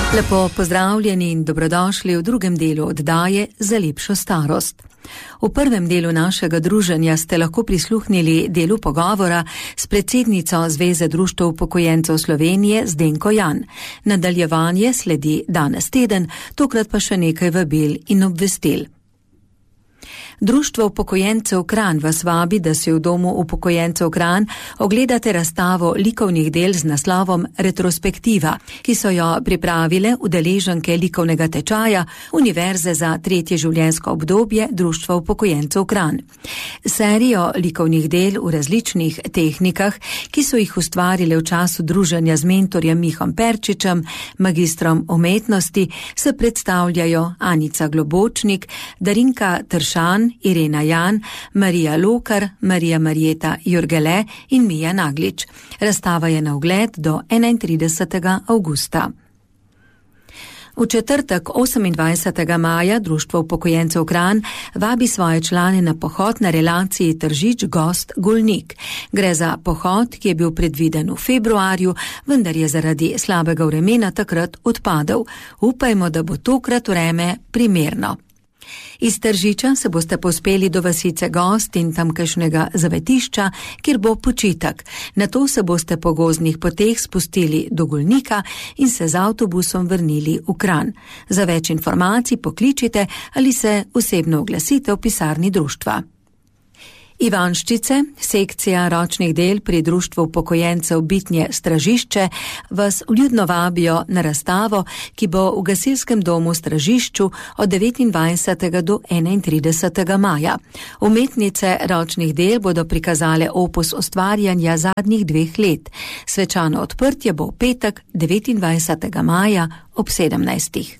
Lepo pozdravljeni in dobrodošli v drugem delu oddaje Za lepšo starost. V prvem delu našega druženja ste lahko prisluhnili delu pogovora s predsednico Zveze društev upokojencev Slovenije Zdenko Jan. Nadaljevanje sledi danes teden, tokrat pa še nekaj vabil in obvestil. Društvo upokojencev Kranj vas vabi, da si v domu upokojencev Kranj ogledate razstavo likovnih del z naslovom Retrospektiva, ki so jo pripravile udeleženke likovnega tečaja Univerze za tretje življenjsko obdobje Društva upokojencev Kranj. Serijo likovnih del v različnih tehnikah, ki so jih ustvarile v času druženja z mentorjem Mihom Perčičem, magistrom umetnosti, se predstavljajo Anica Globočnik, Darinka Tršan, Irena Jan, Marija Lokar, Marija Marjeta Jurgele in Mija Naglič. Razstava je na ogled do 31. avgusta. V četrtek 28. maja Društvo upokojencev Kranj vabi svoje člane na pohod na relaciji Tržič-Gost-Golnik. Gre za pohod, ki je bil predviden v februarju, vendar je zaradi slabega vremena takrat odpadel. Upajmo, da bo tokrat vreme primerno. Iz Tržiča se boste pospeli do vasice Gost in tamkajšnjega zavetišča, kjer bo počitek. Nato se boste po gozdnih poteh spustili do Golnika in se z avtobusom vrnili v Kranj. Za več informacij pokličite ali se osebno oglasite v pisarni društva. Ivanščice, sekcija ročnih del pri Društvu upokojencev Bitnje Stražišče, vas vljudno vabijo na razstavo, ki bo v gasilskem domu Stražišču od 29. do 31. maja. Umetnice ročnih del bodo prikazale opus ustvarjanja zadnjih 2 let. Svečano odprtje bo v petek 29. maja ob 17.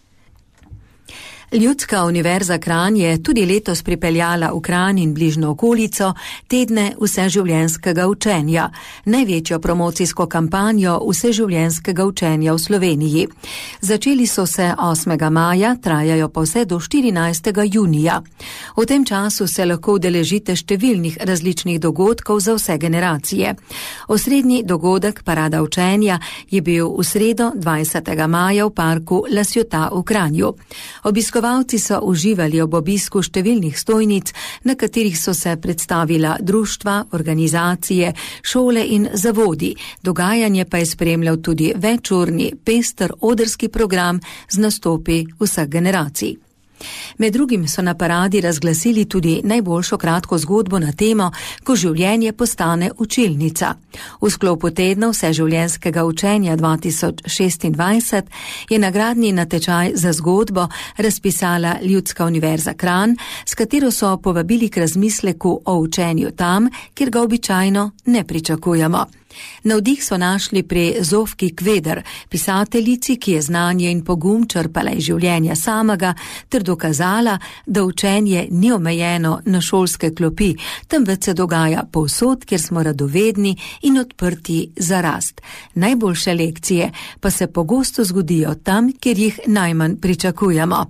Ljudska univerza Kranj je tudi letos pripeljala v Kranj in bližnjo okolico tedne vseživljenjskega učenja, največjo promocijsko kampanjo vseživljenjskega učenja v Sloveniji. Začeli so se 8. maja, trajajo pa vse do 14. junija. V tem času se lahko udeležite številnih različnih dogodkov za vse generacije. Osrednji dogodek Parada učenja je bil v sredo 20. maja v parku La Ciotat v Kranju. Obiskovalci so uživali ob obisku številnih stojnic, na katerih so se predstavila društva, organizacije, šole in zavodi. Dogajanje pa je spremljal tudi večurni pester odrski program z nastopi vseh generacij. Med drugim so na paradi razglasili tudi najboljšo kratko zgodbo na temo, ko življenje postane učilnica. V sklopu tedna vseživljenjskega učenja 2026 je nagradni natečaj za zgodbo razpisala Ljudska univerza Kranj, s katero so povabili k razmisleku o učenju tam, kjer ga običajno ne pričakujemo. Navdih so našli pri Zofki Kveder, pisateljici, ki je znanje in pogum črpala iz življenja samega, ter dokazala, da učenje ni omejeno na šolske klopi, temveč se dogaja povsod, kjer smo radovedni in odprti za rast. Najboljše lekcije pa se pogosto zgodijo tam, kjer jih najmanj pričakujemo.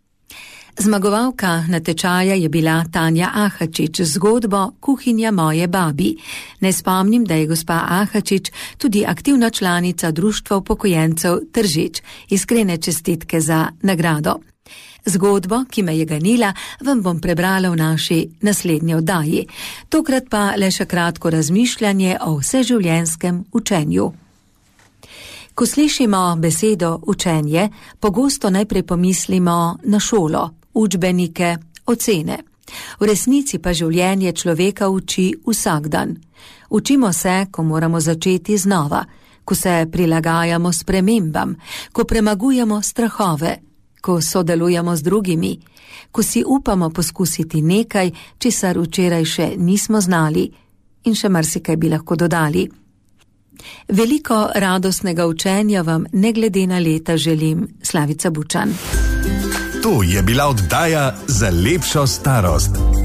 Zmagovalka natečaja je bila Tanja Ahačič z zgodbo Kuhinja moje babi. Naj spomnim, da je gospa Ahačič tudi aktivna članica Društva upokojencev Tržič. Iskrene čestitke za nagrado. Zgodbo, ki me je ganila, vam bom prebrala v naši naslednji oddaji. Tokrat pa le še kratko razmišljanje o vseživljenjskem učenju. Ko slišimo besedo učenje, pogosto najprej pomislimo na šolo, učbenike, ocene. V resnici pa življenje človeka uči vsak dan. Učimo se, ko moramo začeti znova, ko se prilagajamo spremembam, ko premagujemo strahove, ko sodelujemo z drugimi, ko si upamo poskusiti nekaj, česar včeraj še nismo znali, in še marsikaj bi lahko dodali. Veliko radostnega učenja vam ne glede na leta želim, Slavica Bučan. To je bila oddaja Za lepšo starost.